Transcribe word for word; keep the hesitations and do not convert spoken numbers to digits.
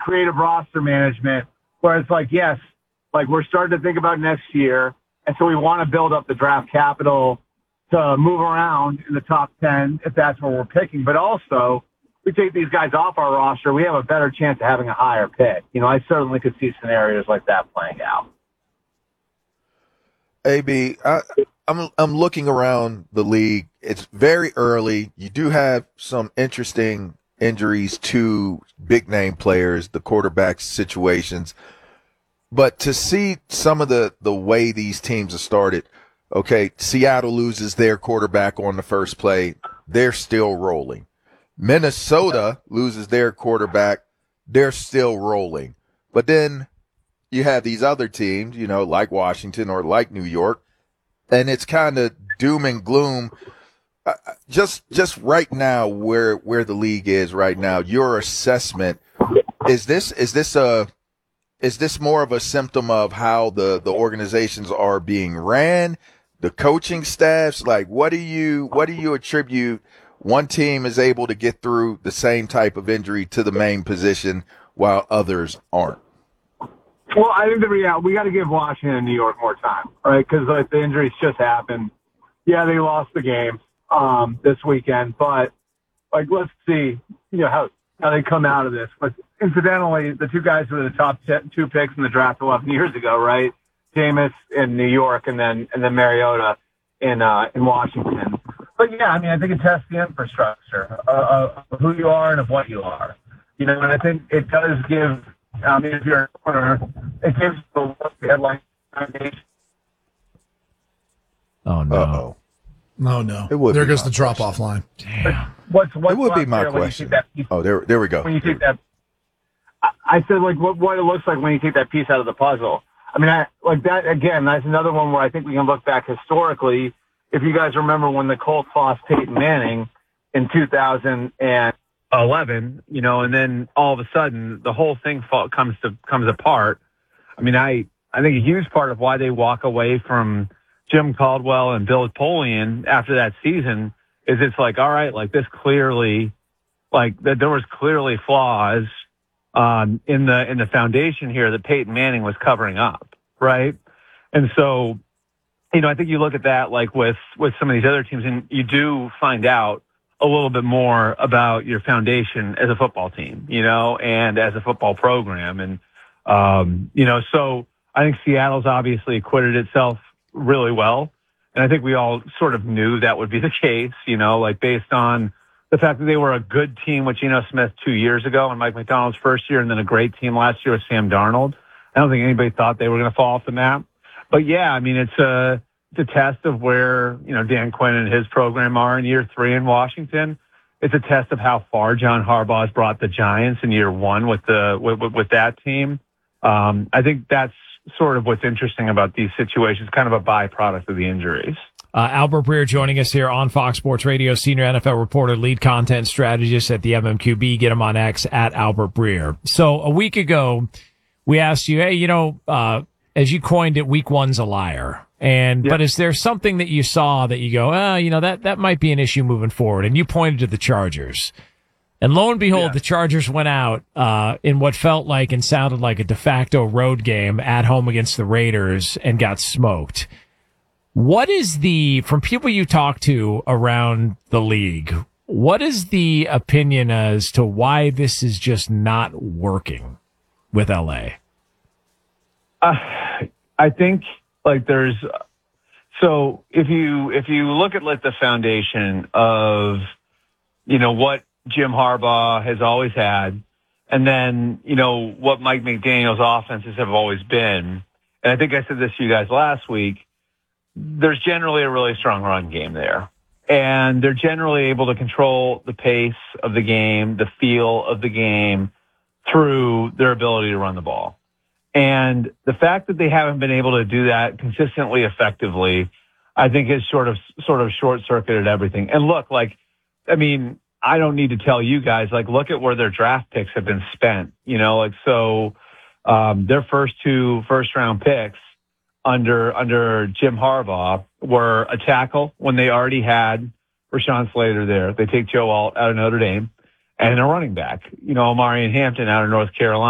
creative roster management where it's like, yes, like we're starting to think about next year. And so we want to build up the draft capital to move around in the top ten if that's where we're picking. But also, we take these guys off our roster, we have a better chance of having a higher pick. You know, I certainly could see scenarios like that playing out. A B, I, I'm I'm looking around the league. It's very early. You do have some interesting injuries to big name players, the quarterback situations. But to see some of the, the way these teams have started, okay, Seattle loses their quarterback on the first play. They're still rolling. Minnesota loses their quarterback. They're still rolling. But then you have these other teams, you know, like Washington or like New York, and it's kind of doom and gloom. Uh, just just right now, where where the league is right now, your assessment, is this is this a is this more of a symptom of how the, the organizations are being ran, the coaching staffs? Like, what do you what do you attribute one team is able to get through the same type of injury to the main position while others aren't? Well, I think the reality, we got to give Washington and New York more time, right? Because like the injuries just happened. Yeah, they lost the game um, this weekend, but like let's see, you know how how they come out of this. But incidentally, the two guys who were the top two picks in the draft eleven years ago, right? Jameis in New York, and then and then Mariota in uh, in Washington. But yeah, I mean, I think it tests the infrastructure uh, of who you are and of what you are. You know, and I think it does give. I mean, if you're a corner, it gives the headline foundation. Oh no! Uh-oh. No, no. It would there be goes my the drop-off line. Damn. What's what's It would be my there when you question. take that piece- Oh, there there we go. When you take that, I, I said like what what it looks like when you take that piece out of the puzzle. I mean, I, like that again. That's another one where I think we can look back historically. If you guys remember when the Colts lost Peyton Manning in two thousand eleven, you know, and then all of a sudden the whole thing fall, comes to comes apart. I mean, I I think a huge part of why they walk away from Jim Caldwell and Bill Polian after that season is it's like, all right, like this clearly, like that there was clearly flaws um, in the in the foundation here that Peyton Manning was covering up, right? And so, you know, I think you look at that like with with some of these other teams, and you do find out a little bit more about your foundation as a football team, you know, and as a football program, and um, you know, so I think Seattle's obviously acquitted itself really well. And I think we all sort of knew that would be the case, you know, like based on the fact that they were a good team with Geno Smith two years ago and Mike McDonald's first year, and then a great team last year with Sam Darnold. I don't think anybody thought they were going to fall off the map. But yeah, I mean, it's a, it's a test of where, you know, Dan Quinn and his program are in year three in Washington. It's a test of how far John Harbaugh has brought the Giants in year one with the, with, with that team. Um, I think that's sort of what's interesting about these situations, kind of a byproduct of the injuries. Uh, Albert Breer joining us here on Fox Sports Radio, senior N F L reporter, lead content strategist at the M M Q B. Get him on X at Albert Breer. So a week ago, we asked you, hey, you know, uh, as you coined it, week one's a liar. And, Yep. but is there something that you saw that you go, ah, you know, that, that might be an issue moving forward? And you pointed to the Chargers. And lo and behold, Yeah. the Chargers went out uh in what felt like and sounded like a de facto road game at home against the Raiders and got smoked. What is the, from people you talk to around the league, what is the opinion as to why this is just not working with L A? Uh, I think like there's, so if you, if you look at like the foundation of, you know, what Jim Harbaugh has always had, and then, you know, what Mike McDaniel's offenses have always been. And I think I said this to you guys last week. There's generally a really strong run game there. And they're generally able to control the pace of the game, the feel of the game through their ability to run the ball. And the fact that they haven't been able to do that consistently effectively, I think has sort of, sort of short-circuited everything. And look, like, I mean, I don't need to tell you guys, like, look at where their draft picks have been spent, you know, like, so, um, their first two first round picks under, under Jim Harbaugh were a tackle when they already had Rashawn Slater there. They take Joe Alt out of Notre Dame, and a running back, you know, Omarion Hampton out of North Carolina.